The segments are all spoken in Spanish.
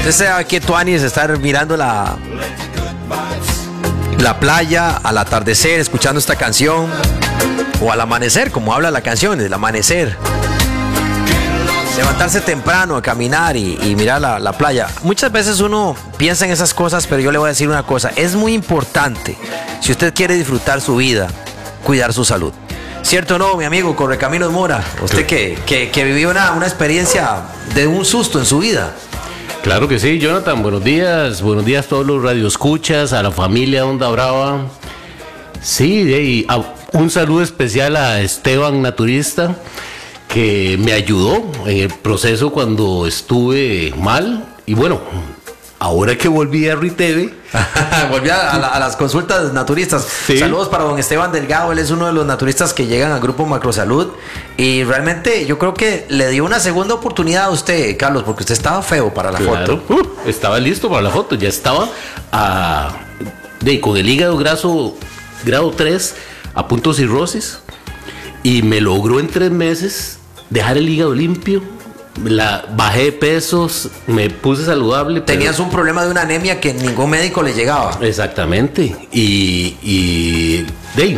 Usted sabe que tuanis estar mirando la playa al atardecer, escuchando esta canción, o al amanecer, como habla la canción, del amanecer. Levantarse temprano, a caminar y mirar la playa. Muchas veces uno piensa en esas cosas, pero yo le voy a decir una cosa. Es muy importante, si usted quiere disfrutar su vida, cuidar su salud. ¿Cierto o no, mi amigo Correcaminos Mora? Usted que vivió una experiencia de un susto en su vida. Claro que sí, Jonathan. Buenos días a todos los radioescuchas, a la familia Onda Brava. Sí, un saludo especial a Esteban Naturista, que me ayudó en el proceso cuando estuve mal. Y bueno, ahora que volví a RITV, volví a las consultas naturistas. Sí. Saludos para don Esteban Delgado. Él es uno de los naturistas que llegan al grupo Macrosalud. Y realmente yo creo que le dio una segunda oportunidad a usted, Carlos, porque usted estaba feo para la foto. Estaba listo para la foto. Ya estaba con el hígado graso grado 3 a punto de cirrosis. Y me logró en 3 meses dejar el hígado limpio. Bajé de pesos, me puse saludable. Tenías un problema de una anemia que ningún médico le llegaba. Exactamente. Y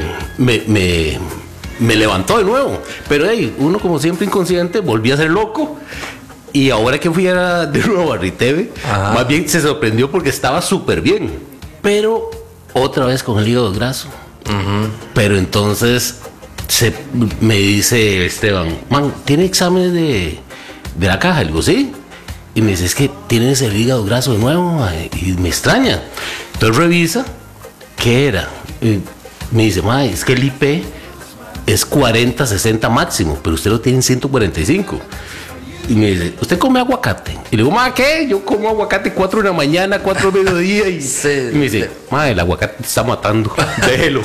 me levantó de nuevo. Pero uno, como siempre inconsciente, volví a ser loco. Y ahora que fui de nuevo a RITV, más bien se sorprendió porque estaba súper bien. Pero otra vez con el hígado graso. Pero entonces me dice Esteban, man, ¿tiene exámenes de la caja? Le digo, sí. Y me dice, es que tienes el hígado graso de nuevo. Y me extraña. Entonces revisa qué era. Y me dice, es que el IP es 40, 60 máximo, pero usted lo tiene en 145. Y me dice, ¿usted come aguacate? Y le digo, ¿qué? Yo como aguacate 4 de la mañana, 4 de mediodía. Y me dice, el aguacate te está matando. Déjelo.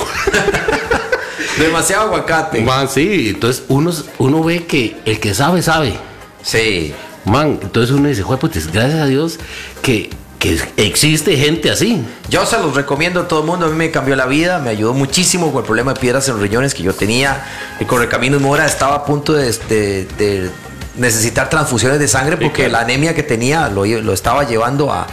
Demasiado aguacate. Sí. Entonces uno ve que el que sabe, sabe. Sí. Entonces uno dice, pues gracias a Dios que existe gente así. Yo se los recomiendo a todo el mundo. A mí me cambió la vida, me ayudó muchísimo con el problema de piedras en los riñones que yo tenía. El Correcaminos Mora estaba a punto de necesitar transfusiones de sangre porque la anemia que tenía lo estaba llevando a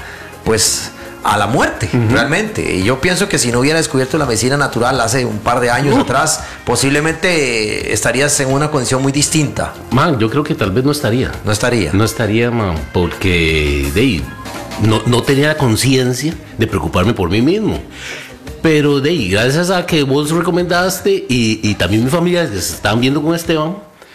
la muerte, realmente. Y yo pienso que si no hubiera descubierto la medicina natural hace un par de años atrás, posiblemente estarías en una condición muy distinta. Yo creo que tal vez no estaría. No estaría, porque no tenía la conciencia de preocuparme por mí mismo. Pero gracias a que vos recomendaste y también mi familia que se estaban viendo con Esteban,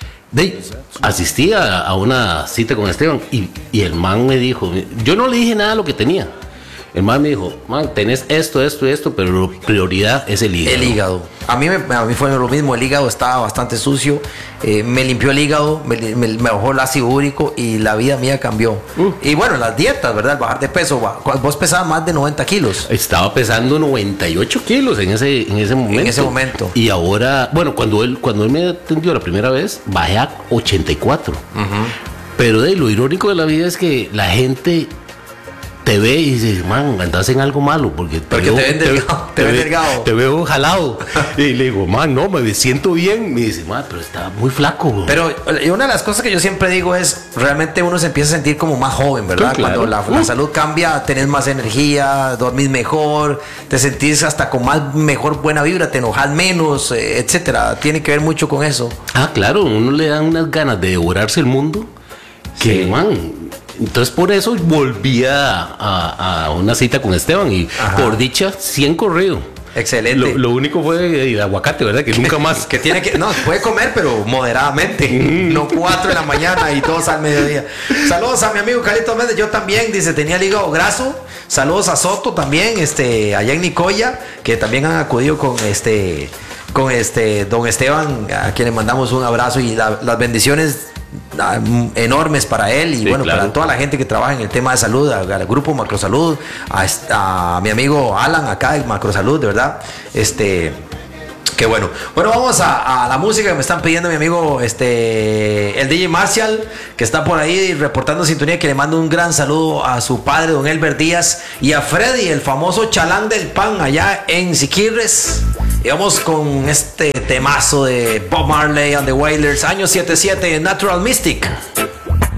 asistí a una cita con Esteban y el man me dijo, yo no le dije nada de lo que tenía. El man me dijo, tenés esto, pero la prioridad es el hígado. El hígado. A mí fue lo mismo, el hígado estaba bastante sucio, me limpió el hígado, me bajó el ácido úrico y la vida mía cambió. Y bueno, las dietas, ¿verdad? El bajar de peso, vos pesabas más de 90 kilos. Estaba pesando 98 kilos en ese momento. Y ahora, cuando él me atendió la primera vez, bajé a 84. Pero lo irónico de la vida es que la gente te ve y dice, andas en algo malo porque te veo delgado. Te veo jalado. Y le digo, no, me siento bien. Me dice, pero está muy flaco, bro. Pero una de las cosas que yo siempre digo es, realmente uno se empieza a sentir como más joven, ¿verdad? Sí, claro. Cuando la salud cambia, tenés más energía, dormís mejor, te sentís hasta con mejor buena vibra, te enojas menos, etcétera. Tiene que ver mucho con eso. Claro, uno le dan unas ganas de devorarse el mundo que, entonces por eso volví a una cita con Esteban y por dicha 100 corrido. Excelente. Lo único fue el aguacate, ¿verdad? Que nunca más. Puede comer, pero moderadamente. No 4 de la mañana y 2 al mediodía. Saludos a mi amigo Carlito Méndez. Yo también, dice, tenía el hígado graso. Saludos a Soto también, allá en Nicoya, que también han acudido con don Esteban, a quien le mandamos un abrazo y las bendiciones enormes para él y claro, para toda la gente que trabaja en el tema de salud, al grupo Macrosalud, a mi amigo Alan acá de Macrosalud, de verdad, qué bueno. Bueno, vamos a la música que me están pidiendo mi amigo el DJ Marcial, que está por ahí reportando sintonía, que le mando un gran saludo a su padre, don Elber Díaz, y a Freddy, el famoso chalán del pan allá en Siquirres. Y vamos con este temazo de Bob Marley and the Wailers, año 77, Natural Mystic.